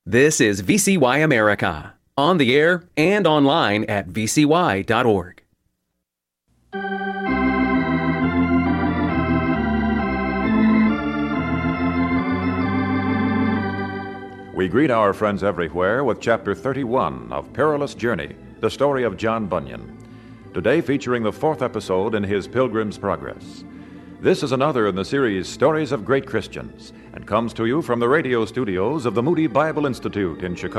This is VCY America, on the air and online at vcy.org. We greet our friends everywhere with Chapter 31 of Perilous Journey, the story of John Bunyan. Today featuring the fourth episode in his Pilgrim's Progress. This is another in the series Stories of Great Christians and comes to you from the radio studios of the Moody Bible Institute in Chicago.